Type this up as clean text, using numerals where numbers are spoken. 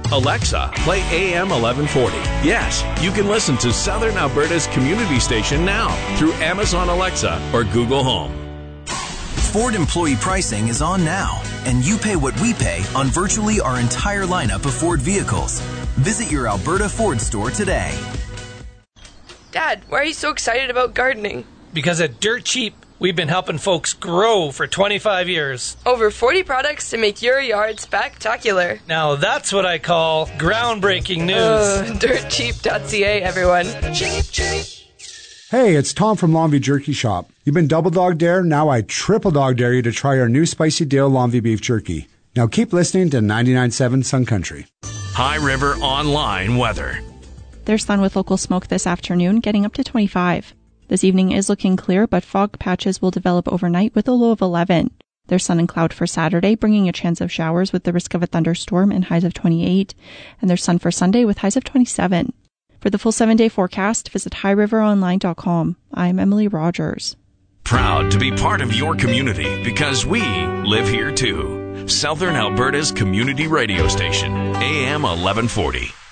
Alexa, play AM 1140. Yes, you can listen to Southern Alberta's community station now through Amazon Alexa or Google Home. Ford employee pricing is on now, and you pay what we pay on virtually our entire lineup of Ford vehicles. Visit your Alberta Ford store today. Dad, why are you so excited about gardening? Because at Dirt Cheap, we've been helping folks grow for 25 years. Over 40 products to make your yard spectacular. Now that's what I call groundbreaking news. Dirtcheap.ca, everyone. Cheap, cheap. Hey, it's Tom from Longview Jerky Shop. You've been double dog dare, now I triple dog dare you to try our new Spicy Dale Longview Beef Jerky. Now keep listening to 99.7 Sun Country. High River Online weather. There's sun with local smoke this afternoon, getting up to 25. This evening is looking clear, but fog patches will develop overnight with a low of 11. There's sun and cloud for Saturday, bringing a chance of showers with the risk of a thunderstorm and highs of 28. And there's sun for Sunday with highs of 27. For the full 7-day forecast, visit highriveronline.com. I'm Emily Rogers. Proud to be part of your community because we live here too. Southern Alberta's community radio station, AM 1140.